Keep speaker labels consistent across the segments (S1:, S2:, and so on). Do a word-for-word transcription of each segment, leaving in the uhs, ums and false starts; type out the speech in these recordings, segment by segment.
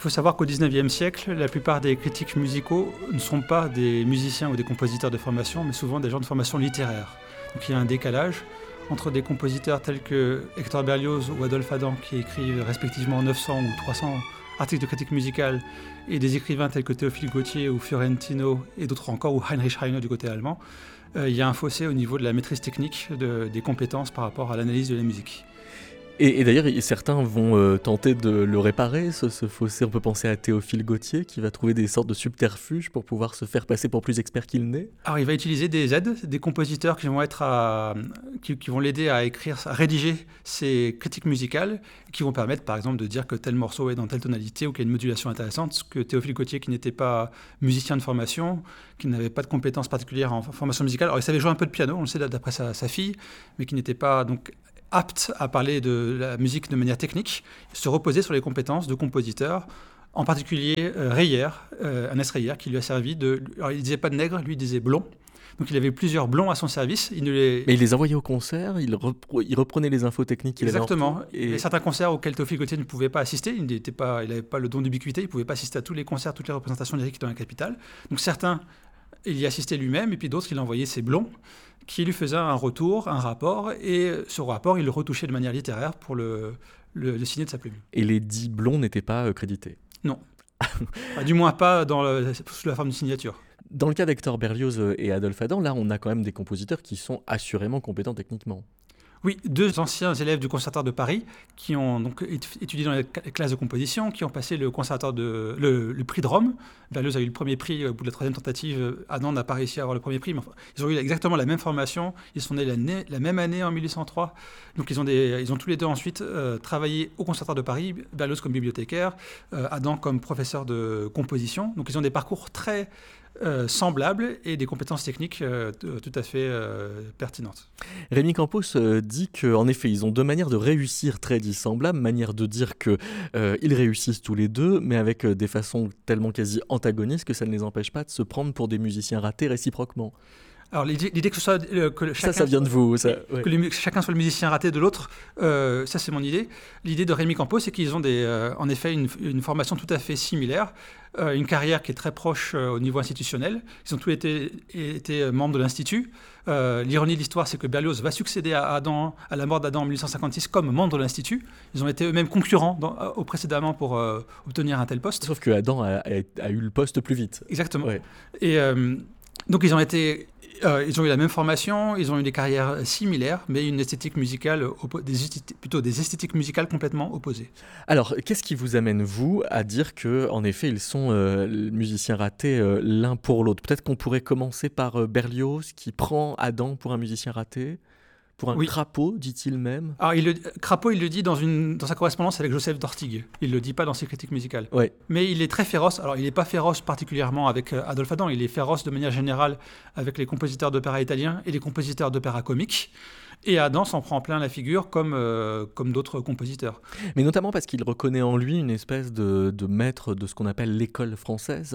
S1: faut savoir qu'au dix-neuvième siècle, la plupart des critiques musicaux ne sont pas des musiciens ou des compositeurs de formation, mais souvent des gens de formation littéraire. Donc il y a un décalage entre des compositeurs tels que Hector Berlioz ou Adolphe Adam, qui écrivent respectivement neuf cents ou trois cents articles de critique musicale, et des écrivains tels que Théophile Gautier ou Fiorentino, et d'autres encore, ou Heinrich Heine du côté allemand. Euh, il y a un fossé au niveau de la maîtrise technique de, des compétences par rapport à l'analyse de la musique.
S2: Et, et d'ailleurs, certains vont euh, tenter de le réparer, ce, ce fossé. On peut penser à Théophile Gautier, qui va trouver des sortes de subterfuges pour pouvoir se faire passer pour plus expert qu'il n'est.
S1: Alors, il va utiliser des aides, des compositeurs qui vont, être à, qui, qui vont l'aider à écrire, à rédiger ses critiques musicales, qui vont permettre, par exemple, de dire que tel morceau est dans telle tonalité ou qu'il y a une modulation intéressante, ce que Théophile Gautier, qui n'était pas musicien de formation, qui n'avait pas de compétences particulières en formation musicale, alors il savait jouer un peu de piano, on le sait d'après sa, sa fille, mais qui n'était pas donc apte à parler de la musique de manière technique, se reposer sur les compétences de compositeur, en particulier euh, Reyer, euh, Ernest Reyer, qui lui a servi de... Alors, il disait pas de nègre, lui il disait blond. Donc il avait plusieurs blonds à son service. Il ne les...
S2: Mais il les envoyait au concert, il, repre... il reprenait les infos techniques qu'il
S1: Exactement.
S2: avait en
S1: et... Il y a certains concerts auxquels Théophile Gautier ne pouvait pas assister. Il n'était pas... n'avait pas le don d'ubiquité, il ne pouvait pas assister à tous les concerts, toutes les représentations lyriques dans la capitale. Donc certains, il y assistait lui-même, et puis d'autres, il envoyait ses blonds, qui lui faisait un retour, un rapport, et ce rapport, il le retouchait de manière littéraire pour le, le, le signer de sa plume.
S2: Et les dix blonds n'étaient pas euh, crédités?
S1: Non. Enfin, du moins pas dans le, sous la forme d'une signature.
S2: Dans le cas d'Hector Berlioz et Adolphe Adam, là, on a quand même des compositeurs qui sont assurément compétents techniquement.
S1: Oui, deux anciens élèves du Conservatoire de Paris qui ont donc étudié dans les classes de composition, qui ont passé le, conservatoire de, le, le prix de Rome. Berlioz a eu le premier prix au bout de la troisième tentative. Adam n'a pas réussi à avoir le premier prix, mais enfin, ils ont eu exactement la même formation. Ils sont nés la, la même année, en mille huit cent trois. Donc ils ont, des, ils ont tous les deux ensuite euh, travaillé au Conservatoire de Paris, Berlioz comme bibliothécaire, euh, Adam comme professeur de composition. Donc ils ont des parcours très... Euh, semblables et des compétences techniques euh, t- tout à fait euh, pertinentes.
S2: Rémi Campos euh, dit qu'en effet, ils ont deux manières de réussir très dissemblables, manière de dire qu'ils euh, réussissent tous les deux, mais avec euh, des façons tellement quasi antagonistes que ça ne les empêche pas de se prendre pour des musiciens ratés réciproquement.
S1: Alors l'idée, l'idée que ce soit euh, que chacun
S2: ça, ça vient de vous. Ça, ouais.
S1: Que, les, que chacun soit le musicien raté de l'autre, euh, ça c'est mon idée. L'idée de Rémi Campos, c'est qu'ils ont des, euh, en effet une, une formation tout à fait similaire, euh, une carrière qui est très proche euh, au niveau institutionnel. Ils ont tous été, été membres de l'Institut. Euh, l'ironie de l'histoire, c'est que Berlioz va succéder à Adam, à la mort d'Adam en mille huit cent cinquante-six comme membre de l'Institut. Ils ont été eux-mêmes concurrents dans, au précédemment pour euh, obtenir un tel poste.
S2: Sauf que Adam a, a, a eu le poste plus vite.
S1: Exactement.
S2: Ouais.
S1: Et euh, donc ils ont été... Euh, ils ont eu la même formation, ils ont eu des carrières similaires, mais une esthétique musicale, oppo- des esthéti- plutôt des esthétiques musicales complètement opposées.
S2: Alors, qu'est-ce qui vous amène, vous, à dire qu'en effet, ils sont euh, musiciens ratés euh, l'un pour l'autre? Peut-être qu'on pourrait commencer par euh, Berlioz, qui prend Adam pour un musicien raté, pour un oui. crapaud, dit-il même.
S1: Alors, il le, Crapaud, il le dit dans, une, dans sa correspondance avec Joseph d'Ortigue. Il ne le dit pas dans ses critiques musicales.
S2: Ouais.
S1: Mais il est très féroce. Alors, il n'est pas féroce particulièrement avec euh, Adolphe Adam. Il est féroce de manière générale avec les compositeurs d'opéra italiens et les compositeurs d'opéra comique. Et Adam s'en prend plein la figure comme, euh, comme d'autres compositeurs.
S2: Mais notamment parce qu'il reconnaît en lui une espèce de, de maître de ce qu'on appelle l'école française.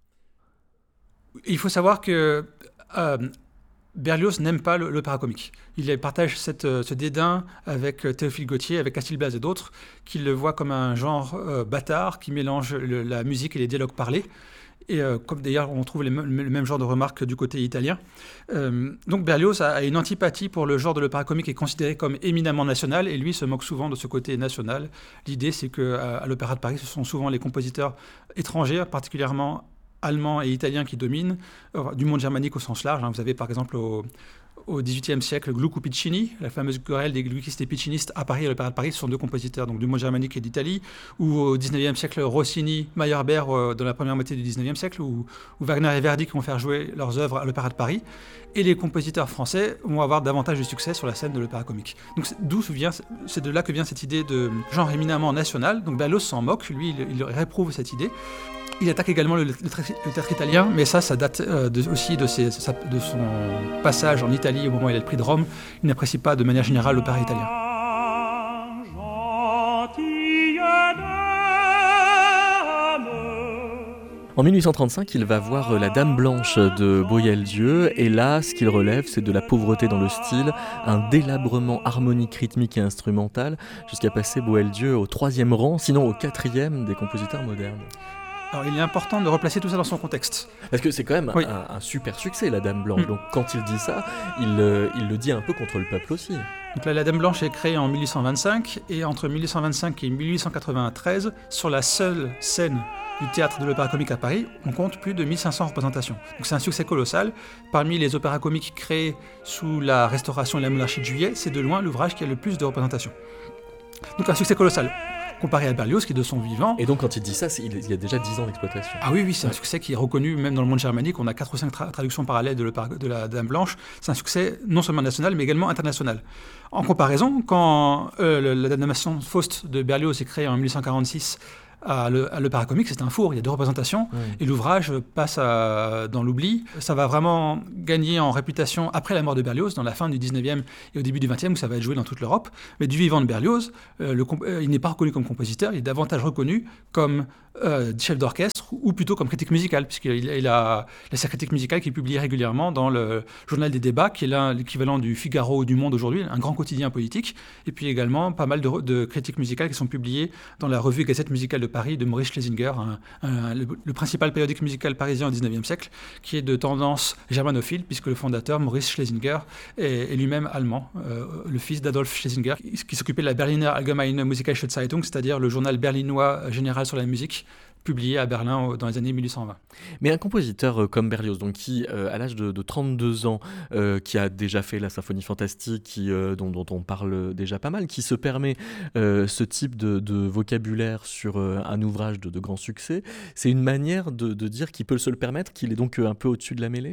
S1: Il faut savoir que... Euh, Berlioz n'aime pas l'opéra comique. Il partage cette, ce dédain avec Théophile Gautier, avec Castilblas et d'autres, qui le voient comme un genre euh, bâtard qui mélange le, la musique et les dialogues parlés. Et euh, comme d'ailleurs on trouve les m- le même genre de remarques du côté italien. Euh, donc Berlioz a, a une antipathie pour le genre de l'opéra comique qui est considéré comme éminemment national, et lui se moque souvent de ce côté national. L'idée, c'est qu'à à l'Opéra de Paris, ce sont souvent les compositeurs étrangers, particulièrement allemands et italiens qui dominent, euh, du monde germanique au sens large. Hein. Vous avez par exemple au, au dix-huitième siècle Gluck ou Piccini, la fameuse querelle des gluckistes et piccinistes à Paris, à l'Opéra de Paris, ce sont deux compositeurs donc, du monde germanique et d'Italie. Ou au dix-neuvième siècle Rossini, Meyerbeer euh, dans la première moitié du dix-neuvième siècle, ou, ou Wagner et Verdi qui vont faire jouer leurs œuvres à l'Opéra de Paris. Et les compositeurs français vont avoir davantage de succès sur la scène de l'opéra comique. Donc c'est, d'où vient, c'est de là que vient cette idée de genre éminemment national. Donc Berlioz s'en moque, lui il, il réprouve cette idée. Il attaque également le, le, le théâtre italien, mais ça, ça date euh, de, aussi de, ses, de son passage en Italie au moment où il a le prix de Rome. Il n'apprécie pas de manière générale l'opéra italien.
S2: En mille huit cent trente-cinq, il va voir La Dame Blanche de Boieldieu, et là, ce qu'il relève, c'est de la pauvreté dans le style, un délabrement harmonique, rythmique et instrumental, jusqu'à passer Boieldieu au troisième rang, sinon au quatrième des compositeurs modernes.
S1: Alors, il est important de replacer tout ça dans son contexte.
S2: Parce que c'est quand même
S1: oui.
S2: un, un super succès, La Dame Blanche. Mmh. Donc quand il dit ça, il, euh, il le dit un peu contre le peuple aussi.
S1: Donc là, La Dame Blanche est créée en mille huit cent vingt-cinq, et entre mille huit cent vingt-cinq et mille huit cent quatre-vingt-treize, sur la seule scène du théâtre de l'Opéra Comique à Paris, on compte plus de mille cinq cents représentations. Donc c'est un succès colossal. Parmi les opéras comiques créés sous la Restauration et la Monarchie de Juillet, c'est de loin l'ouvrage qui a le plus de représentations. Donc un succès colossal. Comparé à Berlioz, qui est de son vivant.
S2: Et donc, quand il dit ça, il y a déjà dix ans d'exploitation.
S1: Ah oui, oui, c'est ouais. un succès qui est reconnu même dans le monde germanique. On a quatre ou cinq tra- traductions parallèles de, le, de la Dame Blanche. C'est un succès non seulement national, mais également international. En comparaison, quand euh, le, la Damnation Faust de Berlioz est créée en mille huit cent quarante-six à, le, à l'Opéra Comique, c'est un four, il y a deux représentations, oui. et l'ouvrage passe à, dans l'oubli. Ça va vraiment gagner en réputation après la mort de Berlioz, dans la fin du dix-neuvième et au début du vingtième, où ça va être joué dans toute l'Europe. Mais du vivant de Berlioz, euh, le, euh, il n'est pas reconnu comme compositeur, il est davantage reconnu comme euh, chef d'orchestre, ou plutôt comme critique musicale, puisqu'il il a, il a sa critique musicale qui est publiée régulièrement dans le Journal des débats, qui est là l'équivalent du Figaro ou du Monde aujourd'hui, un grand quotidien politique, et puis également pas mal de, de critiques musicales qui sont publiées dans la revue Gazette musicale de Paris de Maurice Schlesinger, un, un, le, le principal périodique musical parisien au dix-neuvième siècle, qui est de tendance germanophile, puisque le fondateur, Maurice Schlesinger, est, est lui-même allemand, euh, le fils d'Adolf Schlesinger, qui, qui s'occupait de la Berliner Allgemeine Musikalische Zeitung, c'est-à-dire le journal berlinois général sur la musique, publié à Berlin dans les années mille huit cent vingt.
S2: Mais un compositeur euh, comme Berlioz, donc qui, euh, à l'âge de, de trente-deux ans, euh, qui a déjà fait la symphonie fantastique, qui, euh, dont, dont on parle déjà pas mal, qui se permet euh, ce type de, de vocabulaire sur euh, un ouvrage de, de grand succès, c'est une manière de, de dire qu'il peut se le permettre, qu'il est donc un peu au-dessus de la mêlée ?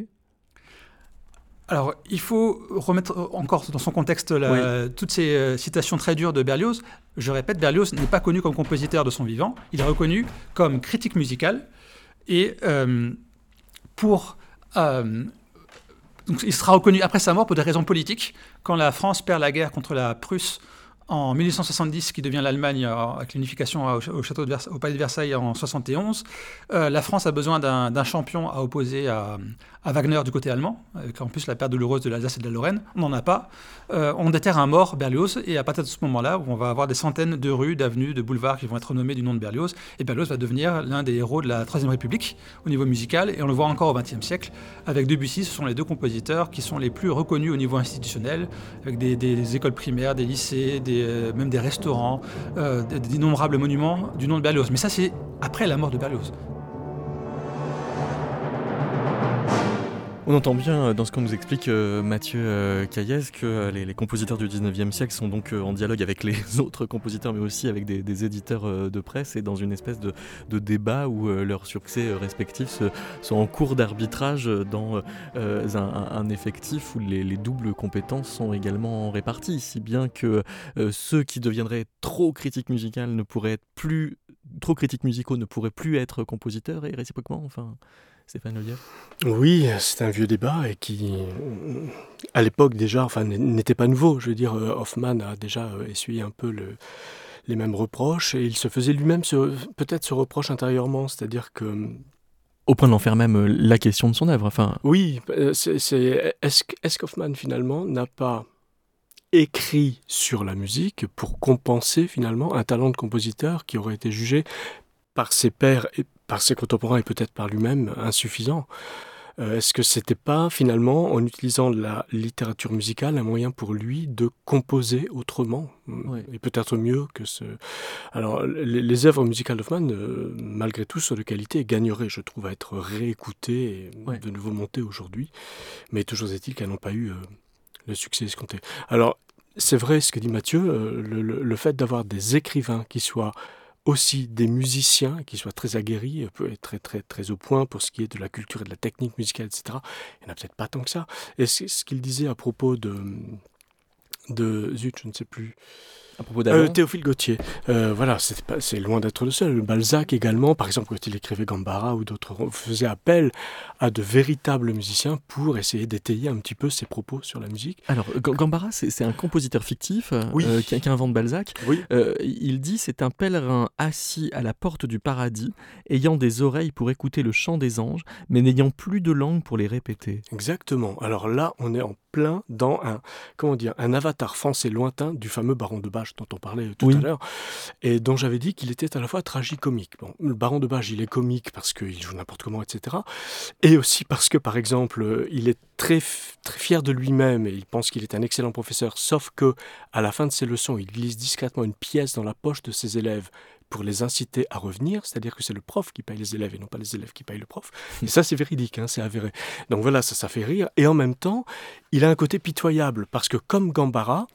S1: Alors, il faut remettre encore dans son contexte la, oui. toutes ces euh, citations très dures de Berlioz. Je répète, Berlioz n'est pas connu comme compositeur de son vivant, il est reconnu comme critique musical, et euh, pour... Euh, donc il sera reconnu après sa mort pour des raisons politiques. Quand la France perd la guerre contre la Prusse en mille huit cent soixante-dix, qui devient l'Allemagne avec l'unification au, au, château de Vers- au palais de Versailles en soixante et onze, euh, la France a besoin d'un, d'un champion à opposer à, à Wagner du côté allemand, avec en plus la perte douloureuse de l'Alsace et de la Lorraine. On n'en a pas. Euh, on déterre un mort, Berlioz, et à partir de ce moment-là, on va avoir des centaines de rues, d'avenues, de boulevards qui vont être nommés du nom de Berlioz, et Berlioz va devenir l'un des héros de la Troisième République au niveau musical, et on le voit encore au vingtième siècle. Avec Debussy, ce sont les deux compositeurs qui sont les plus reconnus au niveau institutionnel, avec des, des, des écoles primaires, des lycées, des Euh, même des restaurants, euh, d'innombrables monuments du nom de Berlioz. Mais ça, c'est après la mort de Berlioz.
S2: On entend bien dans ce qu'on nous explique, euh, Mathieu euh, Caillez, que euh, les, les compositeurs du dix-neuvième siècle sont donc euh, en dialogue avec les autres compositeurs, mais aussi avec des, des éditeurs euh, de presse, et dans une espèce de, de débat où euh, leurs succès euh, respectifs se, sont en cours d'arbitrage dans euh, un, un effectif où les, les doubles compétences sont également réparties, si bien que euh, ceux qui deviendraient trop critiques musicales ne pourraient être plus, trop critiques musicaux ne pourraient plus être compositeurs, et réciproquement, enfin... Stéphane Lelièvre ?
S3: Oui, c'est un vieux débat et qui, à l'époque déjà, enfin, n'était pas nouveau. Je veux dire, Hoffmann a déjà essuyé un peu le, les mêmes reproches, et il se faisait lui-même ce, peut-être ce reproche intérieurement, c'est-à-dire que...
S2: Au point d'en faire même la question de son œuvre. Enfin...
S3: Oui, c'est, c'est, est-ce, est-ce qu'Hoffmann finalement n'a pas écrit sur la musique pour compenser finalement un talent de compositeur qui aurait été jugé par ses pairs et par ses contemporains et peut-être par lui-même insuffisant. Euh, est-ce que c'était pas finalement, en utilisant la littérature musicale, un moyen pour lui de composer autrement, oui. Et peut-être mieux que ce... Alors, les, les œuvres musicales d'Hoffmann, euh, malgré tout, sont de qualité et gagneraient, je trouve, à être réécoutées et oui. de nouveau montées aujourd'hui. Mais toujours est-il qu'elles n'ont pas eu euh, le succès escompté. Alors, c'est vrai ce que dit Mathieu, euh, le, le, le fait d'avoir des écrivains qui soient aussi des musiciens qui soient très aguerris, très, très, très au point pour ce qui est de la culture et de la technique musicale, et cetera. Il n'y en a peut-être pas tant que ça. Et c'est ce qu'il disait à propos de... de zut, je ne sais plus...
S2: À propos d'Adam
S3: euh, Théophile Gautier. Euh, voilà, c'est, pas, c'est loin d'être le seul. Balzac également, par exemple, quand il écrivait Gambara ou d'autres, faisait appel à de véritables musiciens pour essayer d'étayer un petit peu ses propos sur la musique.
S2: Alors, G- Gambara, c'est, c'est un compositeur fictif
S3: Oui.
S2: euh, qui, qui invente Balzac.
S3: Oui.
S2: Euh, il dit c'est un pèlerin assis à la porte du paradis, ayant des oreilles pour écouter le chant des anges, mais n'ayant plus de langue pour les répéter.
S3: Exactement. Alors là, on est en plein dans un, comment dire, un avatar français lointain du fameux Baron de Bages dont on parlait tout
S2: Oui.
S3: à l'heure, et dont j'avais dit qu'il était à la fois tragicomique. Bon, le Baron de Bages, il est comique parce qu'il joue n'importe comment, et cetera. Et aussi parce que, par exemple, il est très, très fier de lui-même et il pense qu'il est un excellent professeur, sauf que à la fin de ses leçons, il glisse discrètement une pièce dans la poche de ses élèves pour les inciter à revenir, c'est-à-dire que c'est le prof qui paye les élèves et non pas les élèves qui payent le prof. Et ça, c'est véridique, hein, c'est avéré. Donc voilà, ça, ça fait rire. Et en même temps, il a un côté pitoyable, parce que comme Gambara,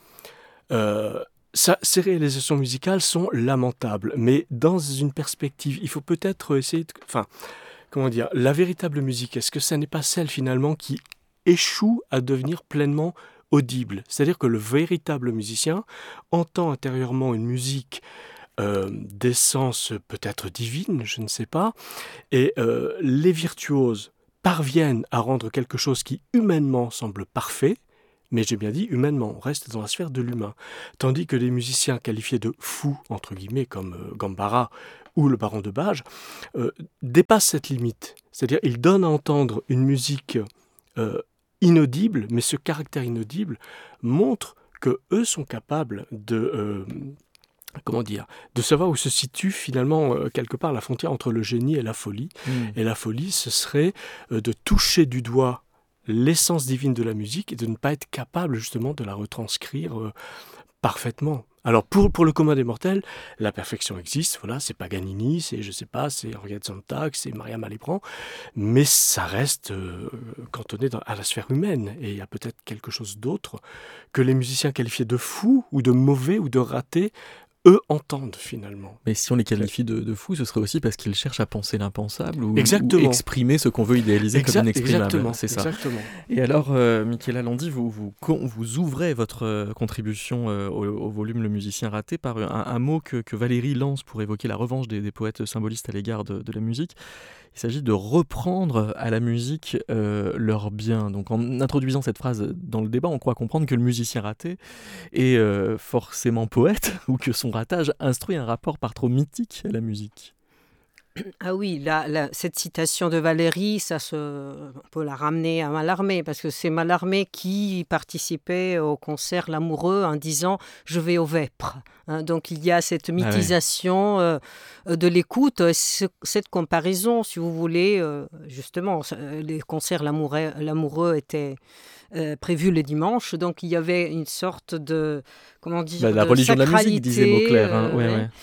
S3: euh, ça, ses réalisations musicales sont lamentables, mais dans une perspective, il faut peut-être essayer de... Enfin, comment dire, la véritable musique, est-ce que ça n'est pas celle finalement qui échoue à devenir pleinement audible ? C'est-à-dire que le véritable musicien entend intérieurement une musique Euh, d'essence peut-être divine, je ne sais pas, et euh, les virtuoses parviennent à rendre quelque chose qui humainement semble parfait, mais j'ai bien dit humainement, on reste dans la sphère de l'humain, tandis que les musiciens qualifiés de fous, entre guillemets, comme euh, Gambara ou le Baron de Bages, euh, dépassent cette limite, c'est-à-dire ils donnent à entendre une musique euh, inaudible, mais ce caractère inaudible montre que eux sont capables de... Euh, comment dire, de savoir où se situe finalement euh, quelque part la frontière entre le génie et la folie.
S2: Mmh.
S3: Et la folie, ce serait euh, de toucher du doigt l'essence divine de la musique et de ne pas être capable justement de la retranscrire euh, parfaitement. Alors pour, pour le commun des mortels, la perfection existe, voilà, c'est Paganini, c'est je sais pas, c'est Henriette Sontag, c'est Maria Malibran, mais ça reste euh, cantonné dans, à la sphère humaine, et il y a peut-être quelque chose d'autre que les musiciens qualifiés de fous ou de mauvais ou de ratés eux entendent finalement.
S2: Mais si on les qualifie de, de fous, ce serait aussi parce qu'ils cherchent à penser l'impensable ou,
S3: Exactement.
S2: ou exprimer ce qu'on veut idéaliser
S3: Exact,
S2: comme inexprimable.
S3: exactement,
S2: C'est ça.
S3: exactement.
S2: Et alors, euh, Michela Landi, vous, vous, vous ouvrez votre euh, contribution euh, au, au volume Le musicien raté par un, un mot que, que Valérie lance pour évoquer la revanche des, des poètes symbolistes à l'égard de, de la musique. Il s'agit de reprendre à la musique euh, leur bien. Donc en introduisant cette phrase dans le débat, on croit comprendre que le musicien raté est euh, forcément poète ou que son ratage instruit un rapport par trop mythique à la musique.
S4: Ah oui, la, la, cette citation de Valérie, ça se, on peut la ramener à Mallarmé, parce que c'est Mallarmé qui participait au concert L'Amoureux en disant « je vais au Vêpres ». Hein, donc il y a cette mythisation ah ouais. euh, de l'écoute, ce, cette comparaison, si vous voulez, euh, justement, les concerts L'Amoureux, L'Amoureux étaient... Euh, prévu le dimanche, donc il y avait une sorte de, comment dire,
S2: bah, la
S4: de
S2: religion de la musique,
S4: disait
S2: Mauclerc. Hein.
S4: Euh,
S2: ouais, ouais.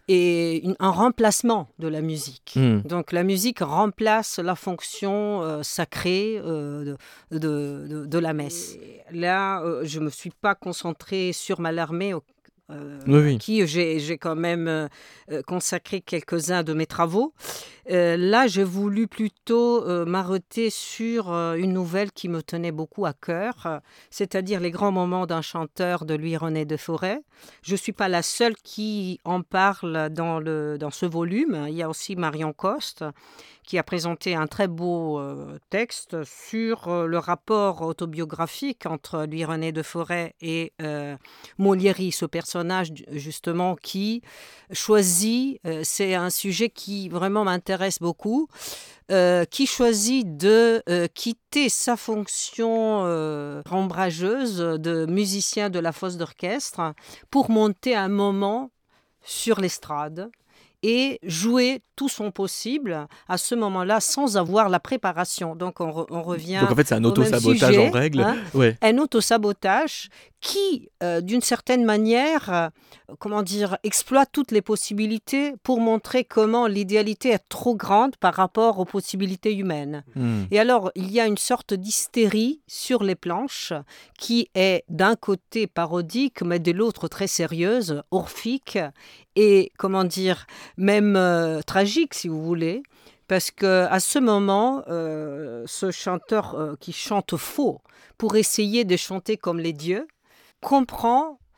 S4: Et une, un remplacement de la musique.
S2: Mmh.
S4: Donc la musique remplace la fonction euh, sacrée euh, de, de, de, de la messe. Et là, euh, je ne me suis pas concentrée sur Mallarmé, euh, oui, oui. à qui j'ai, j'ai quand même euh, consacré quelques-uns de mes travaux. Euh, là, j'ai voulu plutôt euh, m'arrêter sur euh, une nouvelle qui me tenait beaucoup à cœur, euh, c'est-à-dire les grands moments d'un chanteur de Louis-René de Forêt. Je ne suis pas la seule qui en parle dans, le, dans ce volume. Il y a aussi Marion Coste qui a présenté un très beau euh, texte sur euh, le rapport autobiographique entre Louis-René de Forêt et euh, Molieri, ce personnage justement qui choisit, euh, c'est un sujet qui vraiment m'intéresse beaucoup, euh, qui choisit de euh, quitter sa fonction euh, ombrageuse de musicien de la fosse d'orchestre pour monter un moment sur l'estrade et jouer tout son possible à ce moment-là sans avoir la préparation. Donc on, re, on revient
S2: Donc en fait c'est un auto-sabotage en règle.
S4: Hein,
S2: ouais.
S4: Un auto-sabotage qui, euh, d'une certaine manière, euh, comment dire, exploite toutes les possibilités pour montrer comment l'idéalité est trop grande par rapport aux possibilités humaines. Mmh. Et alors, il y a une sorte d'hystérie sur les planches qui est d'un côté parodique, mais de l'autre très sérieuse, orphique et, comment dire, même euh, tragique, si vous voulez. Parce qu'à ce moment, euh, ce chanteur euh, qui chante faux pour essayer de chanter comme les dieux, comprend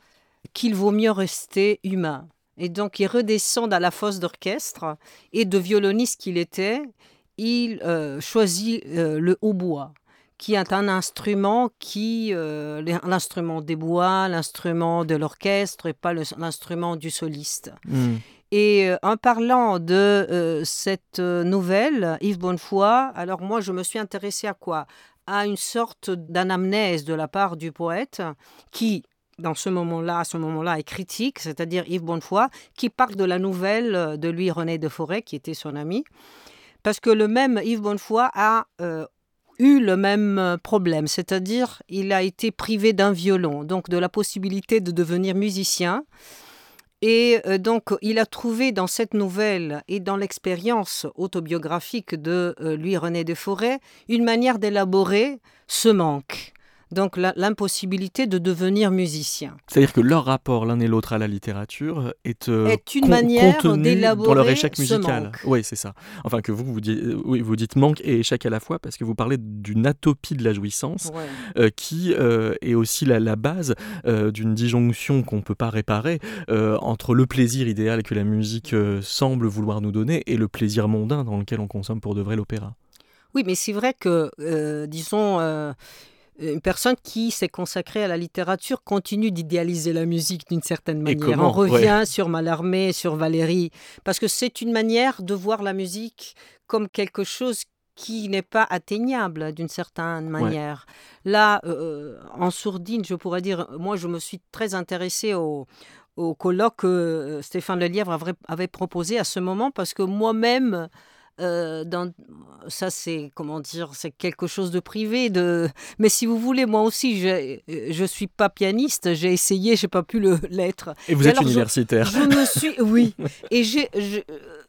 S4: qu'il vaut mieux rester humain. Et donc, il redescend à la fosse d'orchestre et de violoniste qu'il était, il euh, choisit euh, le hautbois, qui est un instrument qui, euh, l'instrument des bois, l'instrument de l'orchestre et pas le, l'instrument du soliste. Mm. Et euh, en parlant de euh, cette nouvelle, Yves Bonnefoy, alors moi je me suis intéressée à quoi ? À une sorte d'anamnèse de la part du poète qui, dans ce moment-là, à ce moment-là, est critique, c'est-à-dire Yves Bonnefoy, qui parle de la nouvelle de Louis René de Forêt, qui était son ami, parce que le même Yves Bonnefoy a euh, eu le même problème, c'est-à-dire il a été privé d'un violon, donc de la possibilité de devenir musicien. Et euh, donc, il a trouvé dans cette nouvelle et dans l'expérience autobiographique de euh, Louis René de Forêt une manière d'élaborer ce manque. Donc, la, l'impossibilité de devenir musicien.
S2: C'est-à-dire que leur rapport l'un et l'autre à la littérature est, euh,
S4: est une con- manière d'élaborer
S2: dans leur échec musical.
S4: Ce manque.
S2: Oui, c'est ça. Enfin, que vous, vous dites, oui, vous dites manque et échec à la fois, parce que vous parlez d'une atopie de la jouissance, ouais. euh, qui euh, est aussi la, la base euh, d'une disjonction qu'on ne peut pas réparer euh, entre le plaisir idéal que la musique euh, semble vouloir nous donner et le plaisir mondain dans lequel on consomme pour de vrai l'opéra.
S4: Oui, mais c'est vrai que, euh, disons... Euh, Une personne qui s'est consacrée à la littérature continue d'idéaliser la musique d'une certaine manière. On revient ouais. sur Mallarmé, sur Valéry, parce que c'est une manière de voir la musique comme quelque chose qui n'est pas atteignable d'une certaine manière. Ouais. Là, euh, en sourdine, je pourrais dire, moi je me suis très intéressée au, au colloque que Stéphane Lelièvre avait, avait proposé à ce moment, parce que moi-même... Euh, dans, ça c'est comment dire, c'est quelque chose de privé de, mais si vous voulez, moi aussi je je suis pas pianiste, j'ai essayé, j'ai pas pu le l'être.
S2: Et vous et êtes universitaire.
S4: Je, je me suis oui et j'ai je,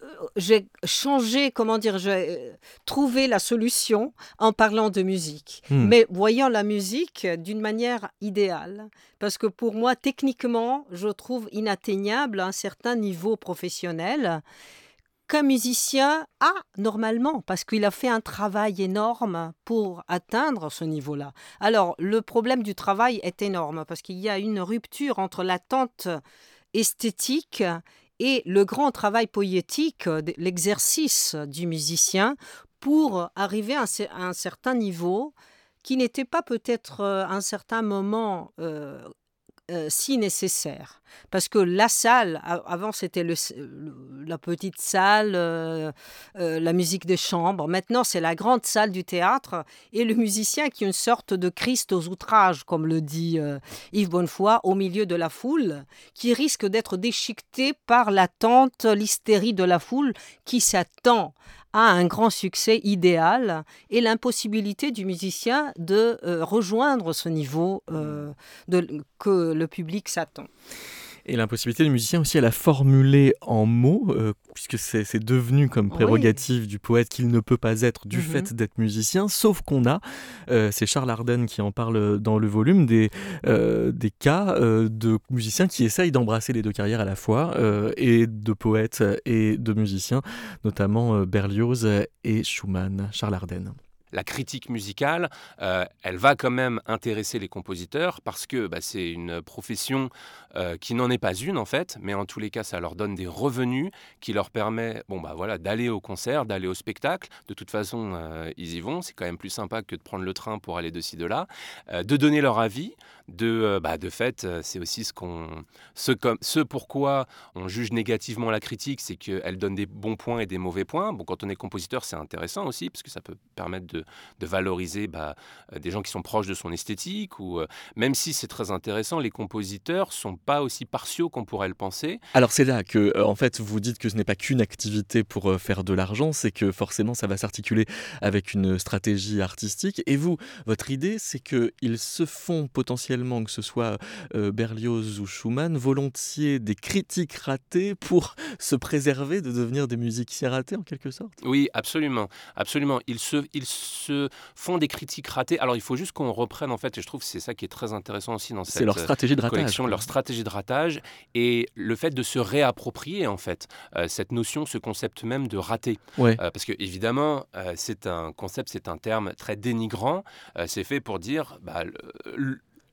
S4: j'ai changé, comment dire, j'ai trouvé la solution en parlant de musique, hmm. mais voyant la musique d'une manière idéale, parce que pour moi techniquement je trouve inatteignable à un certain niveau professionnel qu'un musicien a normalement, parce qu'il a fait un travail énorme pour atteindre ce niveau-là. Alors, le problème du travail est énorme, parce qu'il y a une rupture entre l'attente esthétique et le grand travail poétique, l'exercice du musicien, pour arriver à un certain niveau qui n'était pas peut-être à un certain moment... Euh, Euh, si nécessaire. Parce que la salle, avant c'était le, le, la petite salle, euh, euh, la musique de chambre. Maintenant c'est la grande salle du théâtre et le musicien qui est une sorte de Christ aux outrages, comme le dit euh, Yves Bonnefoy, au milieu de la foule, qui risque d'être déchiqueté par l'attente, l'hystérie de la foule qui s'attend à un grand succès idéal et l'impossibilité du musicien de euh, rejoindre ce niveau euh, de, que le public s'attend.
S2: Et l'impossibilité du musicien aussi à la formuler en mots, euh, puisque c'est, c'est devenu comme prérogative oui. du poète qu'il ne peut pas être du mm-hmm. fait d'être musicien, sauf qu'on a, euh, c'est Charles Ardenne qui en parle dans le volume, des, euh, des cas euh, de musiciens qui essayent d'embrasser les deux carrières à la fois, euh, et de poètes et de musiciens, notamment euh, Berlioz et Schumann. Charles Ardenne.
S5: La critique musicale, euh, elle va quand même intéresser les compositeurs parce que bah, c'est une profession euh, qui n'en est pas une en fait, mais en tous les cas ça leur donne des revenus qui leur permet bon, bah, voilà, d'aller au concert, d'aller au spectacle. De toute façon, euh, ils y vont, c'est quand même plus sympa que de prendre le train pour aller de ci, de là, euh, de donner leur avis. De, euh, bah, de fait, c'est aussi ce, qu'on, ce, comme, ce pourquoi on juge négativement la critique, c'est qu'elle donne des bons points et des mauvais points. Bon, quand on est compositeur, c'est intéressant aussi, parce que ça peut permettre de, de valoriser bah, des gens qui sont proches de son esthétique. Ou, euh, même si c'est très intéressant, les compositeurs ne sont pas aussi partiaux qu'on pourrait le penser.
S2: Alors c'est là que, euh, en fait, vous dites que ce n'est pas qu'une activité pour euh, faire de l'argent, c'est que forcément ça va s'articuler avec une stratégie artistique. Et vous, votre idée, c'est qu'ils se font potentiellement, que ce soit euh, Berlioz ou Schumann, volontiers des critiques ratées pour se préserver de devenir des musiciens ratés en quelque sorte.
S5: Oui, absolument, absolument. Ils se, ils se font des critiques ratées. Alors il faut juste qu'on reprenne en fait, et je trouve que c'est ça qui est très intéressant aussi dans cette
S2: c'est leur stratégie de ratage,
S5: collection, leur stratégie de ratage et le fait de se réapproprier en fait euh, cette notion, ce concept même de raté.
S2: Ouais.
S5: Euh, parce que évidemment, euh, c'est un concept, c'est un terme très dénigrant. Euh, c'est fait pour dire bah, le, le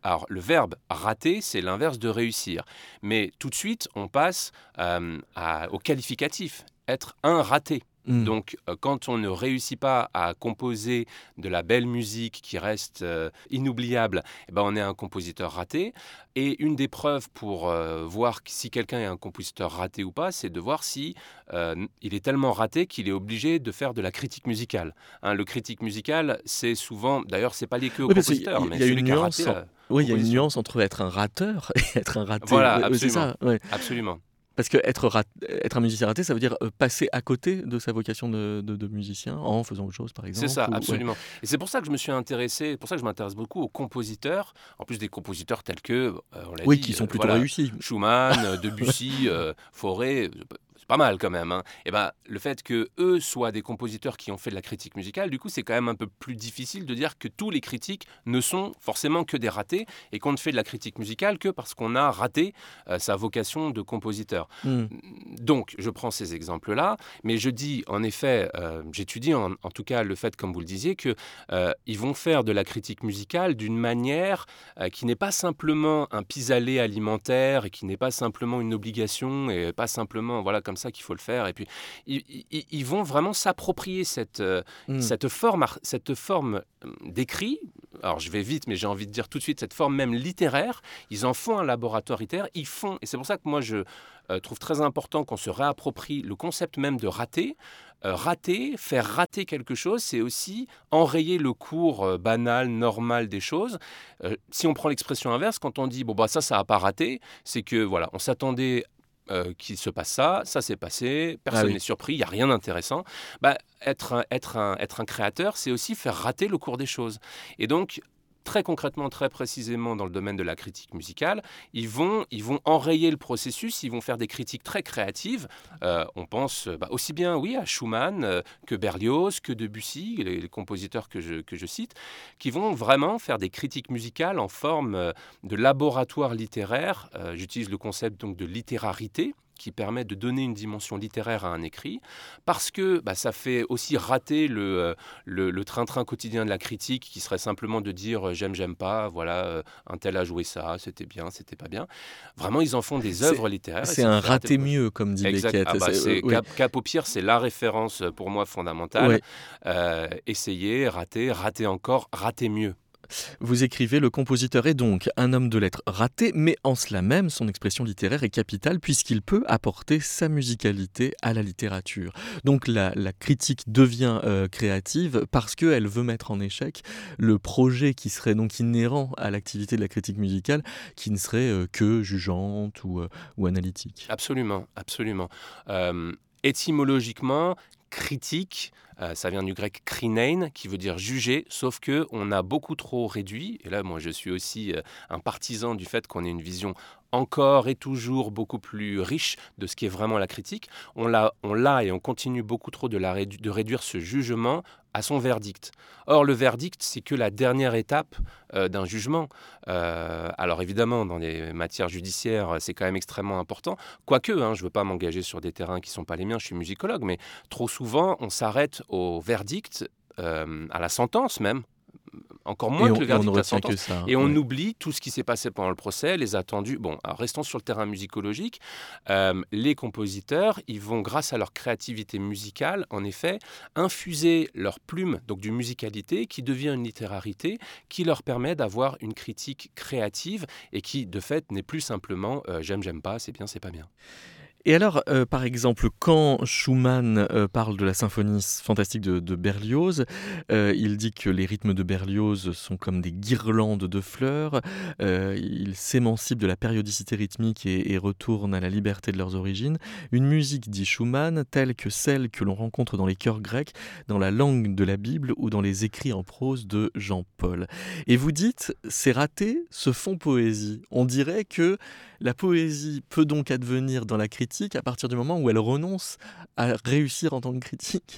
S5: Alors, le verbe rater, c'est l'inverse de réussir. Mais tout de suite, on passe euh, à, au qualificatif, être un raté. Mmh. Donc, euh, quand on ne réussit pas à composer de la belle musique qui reste euh, inoubliable, eh ben, on est un compositeur raté. Et une des preuves pour euh, voir si quelqu'un est un compositeur raté ou pas, c'est de voir si euh, il est tellement raté qu'il est obligé de faire de la critique musicale. Hein, le critique musical, c'est souvent, d'ailleurs, c'est pas lié que au
S2: oui,
S5: compositeur, mais celui qui a raté.
S2: En... Oui, il y a une nuance entre être un rateur et être un raté.
S5: Voilà,
S2: oui,
S5: absolument.
S2: C'est ça, ouais.
S5: Absolument.
S2: Parce que être, rat... être un musicien raté, ça veut dire passer à côté de sa vocation de, de, de musicien en faisant autre chose, par exemple.
S5: C'est ça,
S2: ou...
S5: absolument. Ouais. Et c'est pour ça que je me suis intéressé, c'est pour ça que je m'intéresse beaucoup aux compositeurs, en plus des compositeurs tels que, euh, on l'a
S2: oui,
S5: dit,
S2: qui sont
S5: euh,
S2: plutôt
S5: voilà,
S2: réussis.
S5: Schumann, Debussy, euh, Fauré. C'est pas mal quand même. Hein. Et ben, le fait qu'eux soient des compositeurs qui ont fait de la critique musicale, du coup, c'est quand même un peu plus difficile de dire que tous les critiques ne sont forcément que des ratés et qu'on ne fait de la critique musicale que parce qu'on a raté euh, sa vocation de compositeur. Mm. Donc, je prends ces exemples-là, mais je dis, en effet, euh, j'étudie en, en tout cas le fait, comme vous le disiez, qu'ils euh, vont faire de la critique musicale d'une manière euh, qui n'est pas simplement un pis-aller alimentaire et qui n'est pas simplement une obligation et pas simplement, voilà, comme ça qu'il faut le faire. Et puis, ils, ils, ils vont vraiment s'approprier cette, euh, mmh. cette, forme, cette forme d'écrit. Alors, je vais vite, mais j'ai envie de dire tout de suite, cette forme même littéraire. Ils en font un laboratoire littéraire. Ils font, et c'est pour ça que moi, je euh, trouve très important qu'on se réapproprie le concept même de rater. Euh, rater, faire rater quelque chose, c'est aussi enrayer le cours euh, banal, normal des choses. Euh, si on prend l'expression inverse, quand on dit, bon, bah, ça, ça n'a pas raté, c'est que, voilà, on s'attendait Euh, qu'il se passe ça, ça s'est passé, personne n'est ah oui. surpris, il n'y a rien d'intéressant. Bah, être, un, être, un, être un créateur, c'est aussi faire rater le cours des choses. Et donc, très concrètement, très précisément dans le domaine de la critique musicale, ils vont, ils vont enrayer le processus, ils vont faire des critiques très créatives. Euh, on pense bah, aussi bien oui, à Schumann euh, que Berlioz, que Debussy, les, les compositeurs que je, que je cite, qui vont vraiment faire des critiques musicales en forme euh, de laboratoire littéraire. Euh, j'utilise le concept donc de littérarité, qui permet de donner une dimension littéraire à un écrit, parce que bah, ça fait aussi rater le, le, le train-train quotidien de la critique, qui serait simplement de dire euh, j'aime, j'aime pas, voilà, euh, un tel a joué ça, c'était bien, c'était pas bien. Vraiment, ils en font des œuvres littéraires.
S2: C'est un raté mieux, comme dit
S5: exact.
S2: Beckett.
S5: Ah bah,
S2: c'est,
S5: c'est,
S2: euh,
S5: cap, cap au pire, c'est la référence pour moi fondamentale.
S2: Ouais.
S5: Euh, essayer, rater, rater encore, rater mieux.
S2: Vous écrivez « Le compositeur est donc un homme de lettres raté, mais en cela même, son expression littéraire est capitale puisqu'il peut apporter sa musicalité à la littérature. » Donc la, la critique devient euh, créative parce qu'elle veut mettre en échec le projet qui serait donc inhérent à l'activité de la critique musicale, qui ne serait euh, que jugeante ou, euh, ou analytique.
S5: Absolument, absolument. Euh, étymologiquement, critique, euh, ça vient du grec krinein, qui veut dire juger, sauf qu'on a beaucoup trop réduit, et là moi je suis aussi euh, un partisan du fait qu'on ait une vision encore et toujours beaucoup plus riche de ce qui est vraiment la critique. On l'a, on l'a et on continue beaucoup trop de, la rédu- de réduire ce jugement à son verdict. Or, le verdict, c'est que la dernière étape euh, d'un jugement. Euh, alors évidemment, dans les matières judiciaires, c'est quand même extrêmement important. Quoique, hein, je ne veux pas m'engager sur des terrains qui ne sont pas les miens, je suis musicologue, mais trop souvent, on s'arrête au verdict, euh, à la sentence même, encore moins
S2: et
S5: que
S2: on,
S5: le verdict
S2: de la
S5: sentence.
S2: Que ça,
S5: et on
S2: ouais.
S5: oublie tout ce qui s'est passé pendant le procès, les attendus. Bon, alors restons sur le terrain musicologique. Euh, les compositeurs, ils vont, grâce à leur créativité musicale, en effet, infuser leur plume, donc d'une musicalité, qui devient une littérarité, qui leur permet d'avoir une critique créative et qui, de fait, n'est plus simplement euh, j'aime, j'aime pas, c'est bien, c'est pas bien.
S2: Et alors, euh, par exemple, quand Schumann euh, parle de la symphonie fantastique de, de Berlioz, euh, il dit que les rythmes de Berlioz sont comme des guirlandes de fleurs, euh, il s'émancipe de la périodicité rythmique et, et retourne à la liberté de leurs origines. Une musique, dit Schumann, telle que celle que l'on rencontre dans les chœurs grecs, dans la langue de la Bible ou dans les écrits en prose de Jean-Paul. Et vous dites, ces ratés se font poésie. On dirait que la poésie peut donc advenir dans la critique à partir du moment où elle renonce à réussir en tant que critique.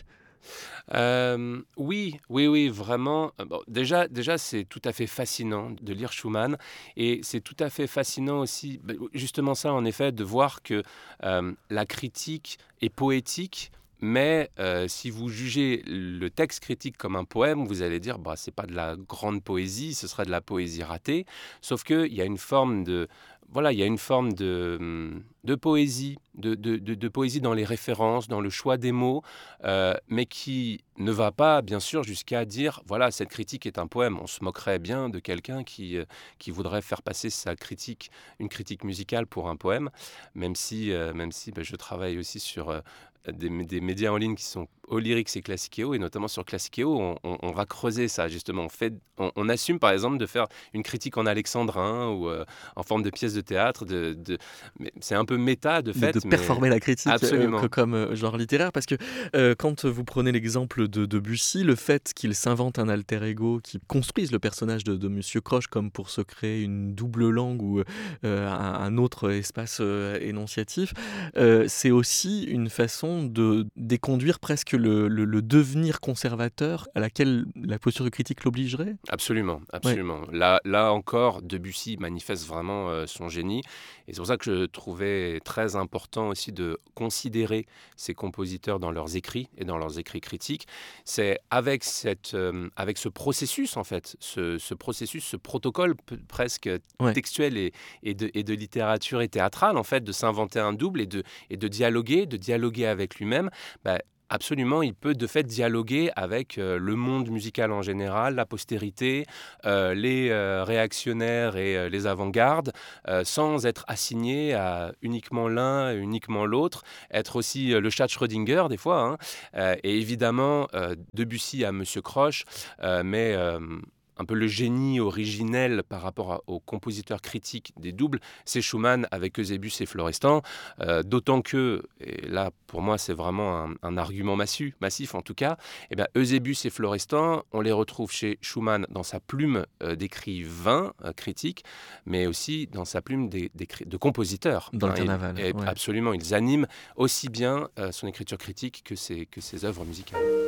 S5: Euh, oui, oui, oui, vraiment. Bon, déjà, déjà, c'est tout à fait fascinant de lire Schumann et c'est tout à fait fascinant aussi, justement ça, en effet, de voir que euh, la critique est poétique mais euh, si vous jugez le texte critique comme un poème, vous allez dire bah c'est pas de la grande poésie, ce serait de la poésie ratée. Sauf que il y a une forme de voilà, il y a une forme de, de poésie, de, de, de, de poésie dans les références, dans le choix des mots, euh, mais qui ne va pas, bien sûr, jusqu'à dire voilà, cette critique est un poème. On se moquerait bien de quelqu'un qui, euh, qui voudrait faire passer sa critique, une critique musicale pour un poème, même si, euh, même si bah, je travaille aussi sur euh, des, des médias en ligne qui sont Olyrics et Classiqueo, et notamment sur Classiqueo, on, on, on va creuser ça, justement. On, fait, on, on assume, par exemple, de faire une critique en alexandrin ou euh, en forme de pièce de théâtre. De, de... Mais c'est un peu méta, de fait.
S2: De, de performer
S5: mais...
S2: la critique euh, comme euh, genre littéraire, parce que euh, quand vous prenez l'exemple de Debussy, le fait qu'il s'invente un alter ego, qu'il construise le personnage de, de Monsieur Croche comme pour se créer une double langue ou euh, un, un autre espace euh, énonciatif, euh, c'est aussi une façon de déconduire presque le, le, le devenir conservateur à laquelle la posture de critique l'obligerait.
S5: Absolument, absolument. Ouais. Là, là encore, Debussy manifeste vraiment euh, son génie. Et c'est pour ça que je trouvais très important aussi de considérer ces compositeurs dans leurs écrits et dans leurs écrits critiques. C'est avec, cette, euh, avec ce processus, en fait, ce, ce processus, ce protocole p- presque ouais. textuel et, et, de, et de littérature et théâtrale, en fait, de s'inventer un double et de, et de dialoguer, de dialoguer avec lui-même, bah, absolument, il peut de fait dialoguer avec euh, le monde musical en général, la postérité, euh, les euh, réactionnaires et euh, les avant-gardes, euh, sans être assigné à uniquement l'un, uniquement l'autre, être aussi euh, le chat de Schrödinger des fois. Hein, euh, et évidemment, euh, Debussy à Monsieur Croche, euh, mais... Euh, un peu le génie originel par rapport à, aux compositeurs critiques des doubles, c'est Schumann avec Eusebius et Florestan, euh, d'autant que, et là pour moi c'est vraiment un, un argument massif, massif en tout cas, eh bien, Eusebius et Florestan, on les retrouve chez Schumann dans sa plume euh, d'écrivain euh, critique, mais aussi dans sa plume des, des, de compositeur.
S2: Dans
S5: hein,
S2: le carnaval.
S5: Et, et
S2: ouais.
S5: Absolument, ils animent aussi bien euh, son écriture critique que ses, que ses œuvres musicales.